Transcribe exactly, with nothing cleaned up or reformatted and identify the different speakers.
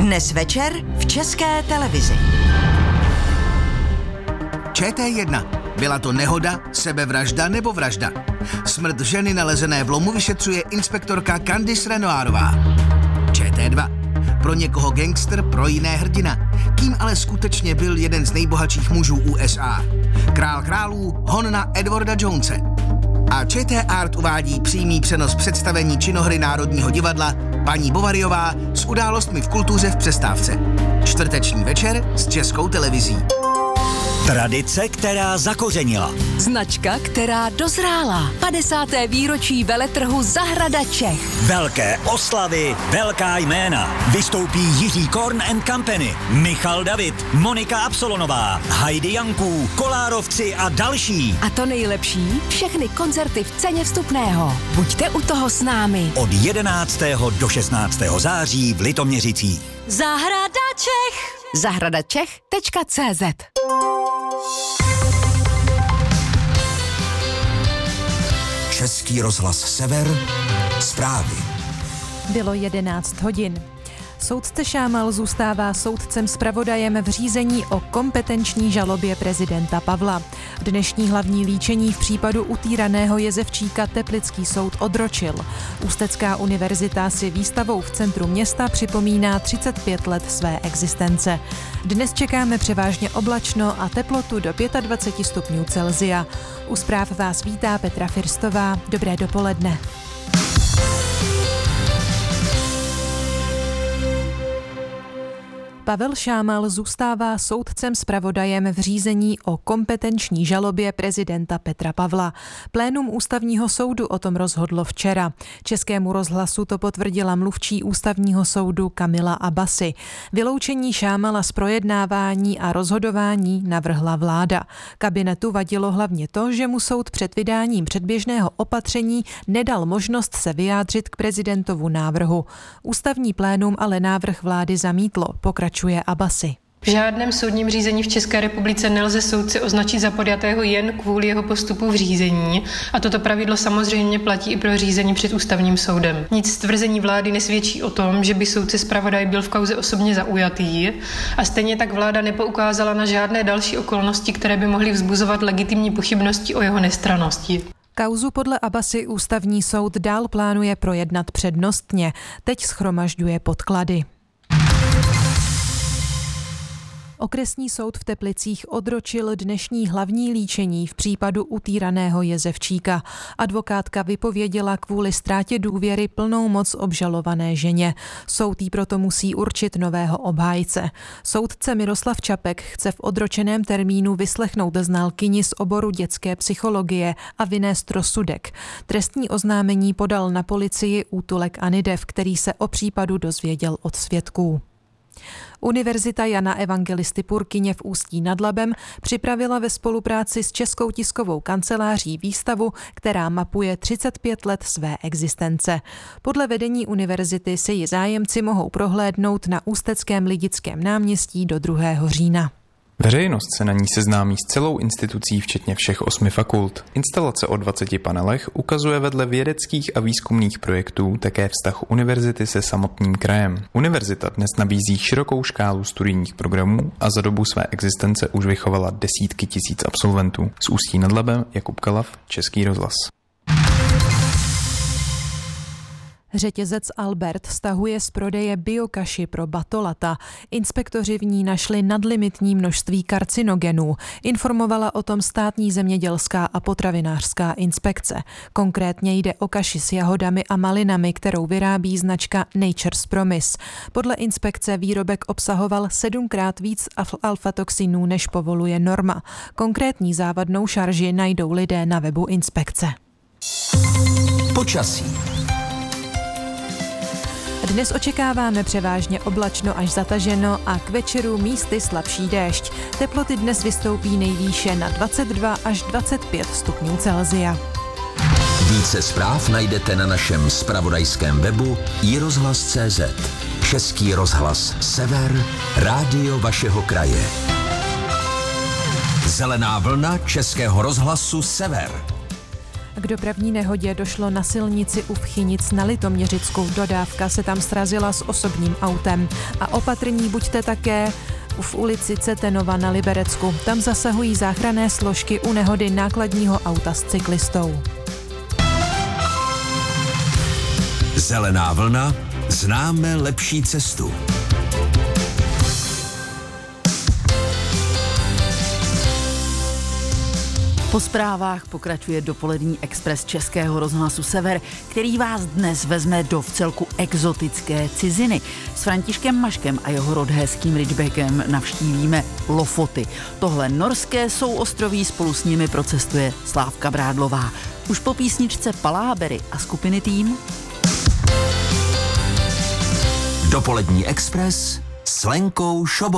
Speaker 1: Dnes večer v České televizi.
Speaker 2: Č T jedna. Byla to nehoda, sebevražda nebo vražda? Smrt ženy nalezené v lomu vyšetřuje inspektorka Candice Renoirová. Č T dva. Pro někoho gangster, pro jiné hrdina. Kým ale skutečně byl jeden z nejbohatších mužů U S A? Král králů, hon na Edwarda Jonese. A Č T Art uvádí přímý přenos představení činohry Národního divadla Paní Bovaryová s událostmi v kultuře v přestávce. Čtvrteční večer s Českou televizí.
Speaker 3: Tradice, která zakořenila.
Speaker 4: Značka, která dozrála. padesáté výročí veletrhu Zahrada Čech.
Speaker 3: Velké oslavy, velká jména. Vystoupí Jiří Korn and Company, Michal David, Monika Absolonová, Heidi Janků, Kolárovci a další.
Speaker 4: A to nejlepší, všechny koncerty v ceně vstupného. Buďte u toho s námi.
Speaker 3: Od jedenáctého do šestnáctého září v Litoměřicích.
Speaker 4: Zahrada Čech. zahradačech tečka cé zet.
Speaker 5: Český rozhlas Sever, zprávy.
Speaker 6: Bylo jedenáct hodin. Soudce Šámal zůstává soudcem zpravodajem v řízení o kompetenční žalobě prezidenta Pavla. Dnešní hlavní líčení v případu utýraného jezevčíka Teplický soud odročil. Ústecká univerzita si výstavou v centru města připomíná třicet pět let své existence. Dnes čekáme převážně oblačno a teplotu do dvacet pět stupňů Celsia. U zpráv vás vítá Petra Firstová. Dobré dopoledne. Pavel Šámal zůstává soudcem zpravodajem v řízení o kompetenční žalobě prezidenta Petra Pavla. Plénum ústavního soudu o tom rozhodlo včera. Českému rozhlasu to potvrdila mluvčí ústavního soudu Kamila Abbasi. Vyloučení Šámala z projednávání a rozhodování navrhla vláda. Kabinetu vadilo hlavně to, že mu soud před vydáním předběžného opatření nedal možnost se vyjádřit k prezidentovu návrhu. Ústavní plénum ale návrh vlády zamítlo. Pokračuje Abbasi.
Speaker 7: V žádném soudním řízení v České republice nelze soudce označit za podjatého jen kvůli jeho postupu v řízení a toto pravidlo samozřejmě platí i pro řízení před ústavním soudem. Nic z tvrzení vlády nesvědčí o tom, že by soudce zpravodaj byl v kauze osobně zaujatý a stejně tak vláda nepoukázala na žádné další okolnosti, které by mohly vzbuzovat legitimní pochybnosti o jeho nestrannosti.
Speaker 6: Kauzu podle Abbasi ústavní soud dál plánuje projednat přednostně. Teď shromažďuje podklady. Okresní soud v Teplicích odročil dnešní hlavní líčení v případu utýraného jezevčíka. Advokátka vypověděla kvůli ztrátě důvěry plnou moc obžalované ženě. Soud jí proto musí určit nového obhájce. Soudce Miroslav Čapek chce v odročeném termínu vyslechnout znalkyni z oboru dětské psychologie a vynést rozsudek. Trestní oznámení podal na policii útulek Anidev, který se o případu dozvěděl od svědků. Univerzita Jana Evangelisty Purkyně v Ústí nad Labem připravila ve spolupráci s Českou tiskovou kanceláří výstavu, která mapuje třicet pět let své existence. Podle vedení univerzity si ji zájemci mohou prohlédnout na Ústeckém Lidickém náměstí do druhého října.
Speaker 8: Veřejnost se na ní seznámí s celou institucí, včetně všech osmi fakult. Instalace o dvaceti panelech ukazuje vedle vědeckých a výzkumných projektů také vztah univerzity se samotným krajem. Univerzita dnes nabízí širokou škálu studijních programů a za dobu své existence už vychovala desítky tisíc absolventů. Z Ústí nad Labem Jakub Kalav, Český rozhlas.
Speaker 6: Řetězec Albert stahuje z prodeje biokaši pro batolata. Inspektoři v ní našli nadlimitní množství karcinogenů. Informovala o tom státní zemědělská a potravinářská inspekce. Konkrétně jde o kaši s jahodami a malinami, kterou vyrábí značka Nature's Promise. Podle inspekce výrobek obsahoval sedmkrát víc alfatoxinů, než povoluje norma. Konkrétní závadnou šarži najdou lidé na webu inspekce.
Speaker 5: Počasí.
Speaker 6: Dnes očekáváme převážně oblačno až zataženo a k večeru místy slabší déšť. Teploty dnes vystoupí nejvýše na dvacet dva až dvacet pět stupňů Celsia.
Speaker 5: Více zpráv najdete na našem zpravodajském webu i rozhlas tečka cé zet. Český rozhlas Sever, rádio vašeho kraje. Zelená vlna Českého rozhlasu Sever.
Speaker 6: K dopravní nehodě došlo na silnici u Vchynic na Litoměřicku. Dodávka se tam srazila s osobním autem. A opatrní buďte také v ulici Cetenova na Liberecku. Tam zasahují záchranné složky u nehody nákladního auta s cyklistou.
Speaker 5: Zelená vlna, známe lepší cestu.
Speaker 9: Po zprávách pokračuje dopolední expres Českého rozhlasu Sever, který vás dnes vezme do vcelku exotické ciziny. S Františkem Maškem a jeho rodhéským ridgebackem navštívíme Lofoty. Tohle norské souostroví, spolu s nimi procestuje Slávka Brádlová. Už po písničce Palábery a skupiny Tým.
Speaker 5: Dopolední expres s Lenkou Šobou.